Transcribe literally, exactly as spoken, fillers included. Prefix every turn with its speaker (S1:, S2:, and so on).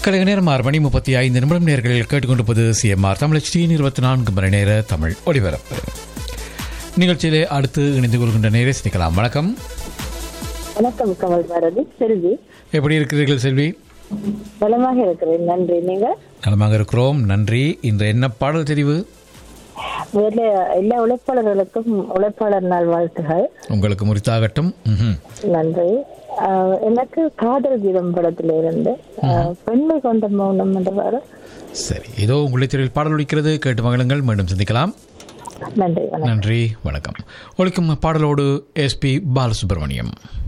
S1: கலைக நேரம் ஆறு மணி முப்பத்தி ஐந்து நிமிடம் நேர்களில் கேட்டுக்கொண்டிருப்பது சிஎம்ஆர் தமிழ் ஸ்டீன் இருபத்தி நான்கு மணி நேர தமிழ் ஒலிபரப்பு நிகழ்ச்சியிலே அடுத்து இணைந்து கொள்கின்ற நேரை சிந்திக்கலாம். வணக்கம்.
S2: வணக்கம் கமல் பாரதி. செல்வி,
S1: எப்படி இருக்கிறீர்கள் செல்வி?
S2: நலமாக இருக்கிறேன், நன்றி. நீங்க?
S1: நலமாக இருக்கிறோம், நன்றி. இன்று என்ன பாடல் தெரிவு?
S2: முதல்ல எல்லா உழைப்பாளர்களுக்கும் உழைப்பாளர் நாள் வாழ்த்துகள்.
S1: உங்களுக்கு முறித்தாகட்டும்.
S2: நன்றி. எனக்கு காதல் கீதம் படத்துல இருந்து பெண்மை கொண்ட மௌனம் என்று.
S1: சரி, ஏதோ உங்களை தெரிவில் பாடல் ஒலிக்கிறது, கேட்டு மகிழுங்கள். மீண்டும் சந்திக்கலாம்.
S2: நன்றி.
S1: நன்றி, வணக்கம். ஒலிக்கும் பாடலோடு எஸ் பி பாலசுப்ரமணியம்.